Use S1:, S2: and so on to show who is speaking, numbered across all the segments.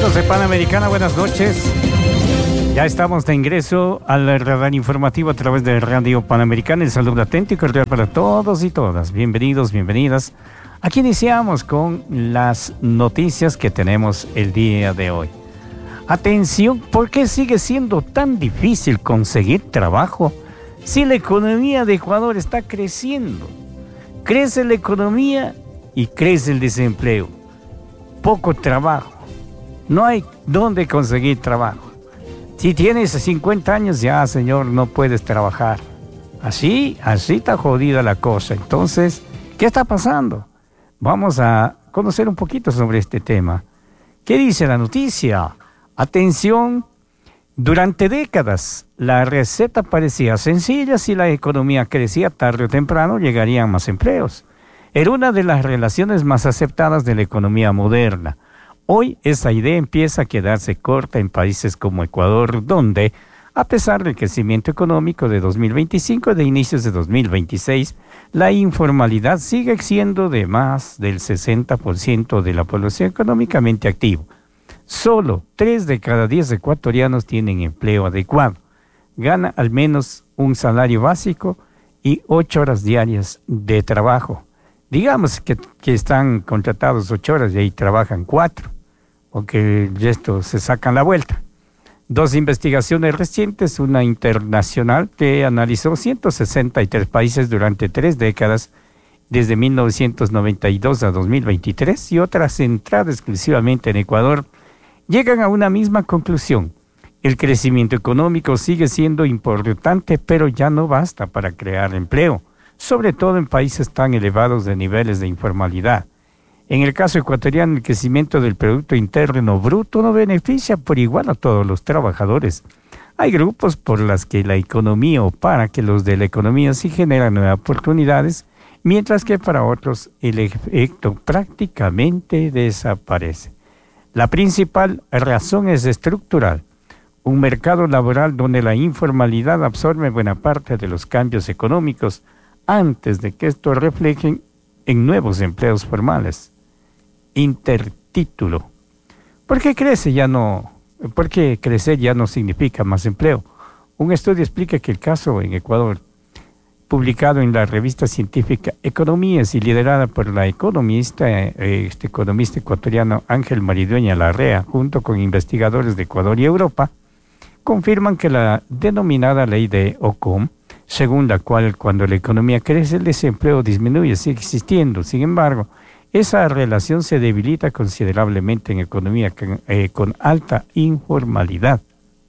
S1: amigos de Panamericana, buenas noches. Ya estamos de ingreso al radar informativo a través de Radio Panamericana. El saludo atento y cordial para todos y todas. Bienvenidos, bienvenidas. Aquí iniciamos con las noticias que tenemos el día de hoy. Atención, ¿por qué sigue siendo tan difícil conseguir trabajo si la economía de Ecuador está creciendo? Crece la economía y crece el desempleo. Poco trabajo. No hay dónde conseguir trabajo. Si tienes 50 años, ya, señor, no puedes trabajar. Así está jodida la cosa. Entonces, ¿qué está pasando? Vamos a conocer un poquito sobre este tema. ¿Qué dice la noticia? Atención, durante décadas la receta parecía sencilla. Si la economía crecía tarde o temprano, llegarían más empleos. Era una de las relaciones más aceptadas de la economía moderna. Hoy esa idea empieza a quedarse corta en países como Ecuador, donde, a pesar del crecimiento económico de 2025 y de inicios de 2026, la informalidad sigue siendo de más del 60% de la población económicamente activa. Solo 3 de cada 10 ecuatorianos tienen empleo adecuado. Gana al menos un salario básico y 8 horas diarias de trabajo. Digamos que están contratados 8 horas y ahí trabajan 4, porque el resto se sacan la vuelta. 2 investigaciones recientes, una internacional que analizó 163 países durante 3 décadas, desde 1992 a 2023, y otra centrada exclusivamente en Ecuador, llegan a una misma conclusión. El crecimiento económico sigue siendo importante, pero ya no basta para crear empleo, sobre todo en países tan elevados de niveles de informalidad. En el caso ecuatoriano, el crecimiento del Producto Interno Bruto no beneficia por igual a todos los trabajadores. Hay grupos por las que la economía o para que los de la economía sí generan nuevas oportunidades, mientras que para otros el efecto prácticamente desaparece. La principal razón es estructural. Un mercado laboral donde la informalidad absorbe buena parte de los cambios económicos antes de que estos reflejen en nuevos empleos formales. Intertítulo. ¿Por qué crecer ya no significa más empleo? Un estudio explica que el caso en Ecuador, publicado en la revista científica Economías y liderada por la economista ecuatoriano Ángel Maridueña Larrea, junto con investigadores de Ecuador y Europa, confirman que la denominada ley de Ockham, según la cual cuando la economía crece el desempleo disminuye, sigue existiendo. Sin embargo, esa relación se debilita considerablemente en economía con alta informalidad.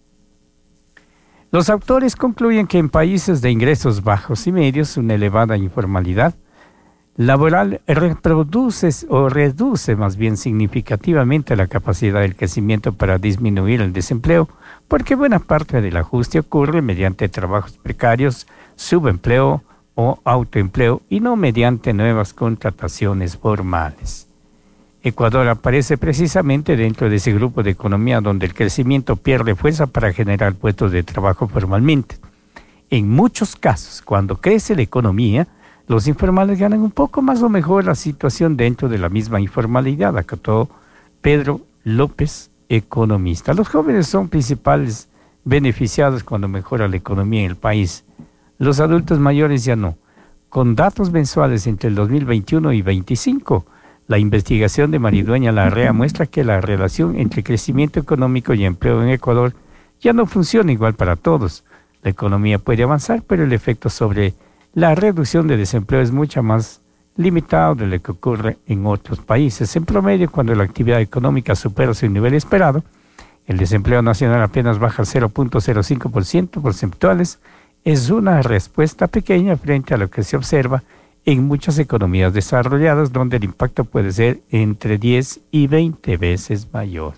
S1: Los autores concluyen que en países de ingresos bajos y medios, una elevada informalidad laboral reduce más bien significativamente la capacidad del crecimiento para disminuir el desempleo, porque buena parte del ajuste ocurre mediante trabajos precarios, subempleo o autoempleo y no mediante nuevas contrataciones formales. Ecuador aparece precisamente dentro de ese grupo de economía donde el crecimiento pierde fuerza para generar puestos de trabajo formalmente. En muchos casos, cuando crece la economía, los informales ganan un poco más o mejor la situación dentro de la misma informalidad, acotó Pedro López, economista. Los jóvenes son principales beneficiados cuando mejora la economía en el país. Los adultos mayores ya no. Con datos mensuales entre el 2021 y 2025, la investigación de Maridueña Larrea muestra que la relación entre crecimiento económico y empleo en Ecuador ya no funciona igual para todos. La economía puede avanzar, pero el efecto sobre la reducción de desempleo es mucho más limitado de lo que ocurre en otros países. En promedio, cuando la actividad económica supera su nivel esperado, el desempleo nacional apenas baja 0.05% porcentuales. Es una respuesta pequeña frente a lo que se observa en muchas economías desarrolladas, donde el impacto puede ser entre 10 y 20 veces mayor.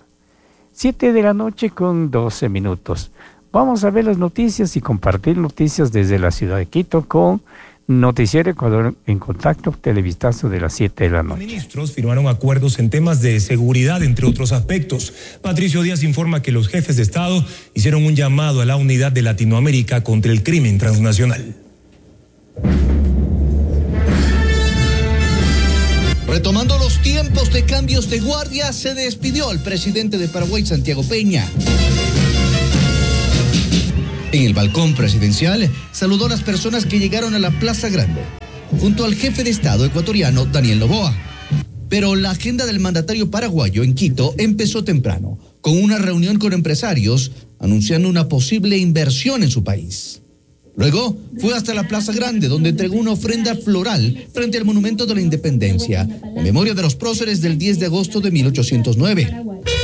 S1: 7:12 p.m. Vamos a ver las noticias y compartir noticias desde la ciudad de Quito con Noticiero Ecuador en Contacto, televistazo de las 7:00 p.m.
S2: Los ministros firmaron acuerdos en temas de seguridad, entre otros aspectos. Patricio Díaz informa que los jefes de Estado hicieron un llamado a la unidad de Latinoamérica contra el crimen transnacional.
S3: Retomando los tiempos de cambios de guardia, se despidió el presidente de Paraguay, Santiago Peña. En el balcón presidencial, saludó a las personas que llegaron a la Plaza Grande, junto al jefe de Estado ecuatoriano, Daniel Noboa. Pero la agenda del mandatario paraguayo en Quito empezó temprano, con una reunión con empresarios anunciando una posible inversión en su país. Luego fue hasta la Plaza Grande, donde entregó una ofrenda floral frente al Monumento de la Independencia, en memoria de los próceres del 10 de agosto de 1809.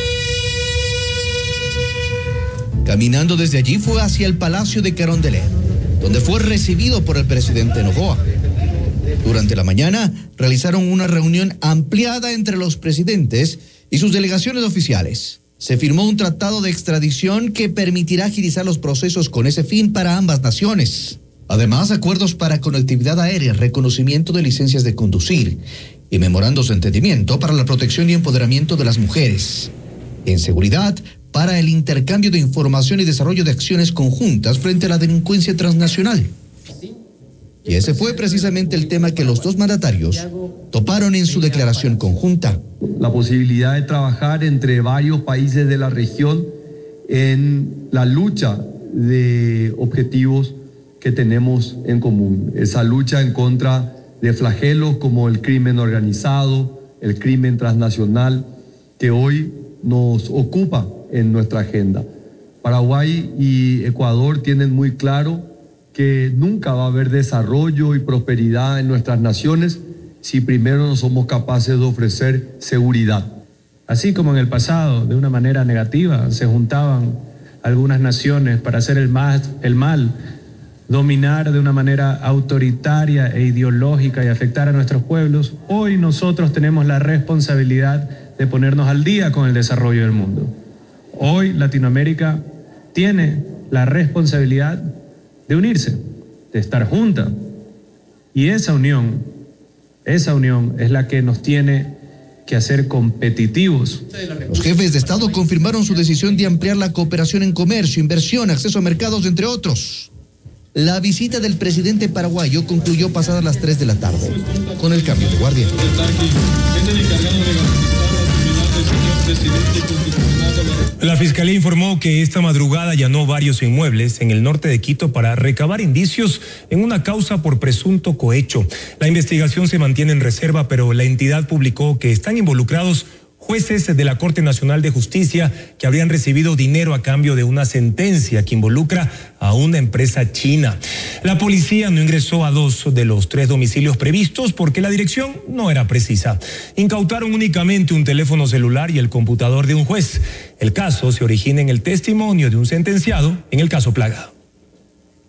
S3: Caminando desde allí fue hacia el Palacio de Carondelet, donde fue recibido por el presidente Noboa. Durante la mañana realizaron una reunión ampliada entre los presidentes y sus delegaciones oficiales. Se firmó un tratado de extradición que permitirá agilizar los procesos con ese fin para ambas naciones. Además, acuerdos para conectividad aérea, reconocimiento de licencias de conducir y memorandos de entendimiento para la protección y empoderamiento de las mujeres. En seguridad, para el intercambio de información y desarrollo de acciones conjuntas frente a la delincuencia transnacional. Y ese fue precisamente el tema que los dos mandatarios toparon en su declaración conjunta.
S4: La posibilidad de trabajar entre varios países de la región en la lucha de objetivos que tenemos en común. Esa lucha en contra de flagelos como el crimen organizado, el crimen transnacional, que hoy nos ocupa en nuestra agenda. Paraguay y Ecuador tienen muy claro que nunca va a haber desarrollo y prosperidad en nuestras naciones si primero no somos capaces de ofrecer seguridad.
S5: Así como en el pasado, de una manera negativa, se juntaban algunas naciones para hacer el mal, dominar de una manera autoritaria e ideológica y afectar a nuestros pueblos, hoy nosotros tenemos la responsabilidad de ponernos al día con el desarrollo del mundo. Hoy Latinoamérica tiene la responsabilidad de unirse, de estar junta. Y esa unión es la que nos tiene que hacer competitivos.
S3: Los jefes de Estado confirmaron su decisión de ampliar la cooperación en comercio, inversión, acceso a mercados, entre otros. La visita del presidente paraguayo concluyó pasadas las 3 de la tarde, con el cambio de guardia.
S2: La Fiscalía informó que esta madrugada allanó varios inmuebles en el norte de Quito para recabar indicios en una causa por presunto cohecho. La investigación se mantiene en reserva, pero la entidad publicó que están involucrados jueces de la Corte Nacional de Justicia que habrían recibido dinero a cambio de una sentencia que involucra a una empresa china. La policía no ingresó a 2 de los 3 domicilios previstos porque la dirección no era precisa. Incautaron únicamente un teléfono celular y el computador de un juez. El caso se origina en el testimonio de un sentenciado en el caso Plaga.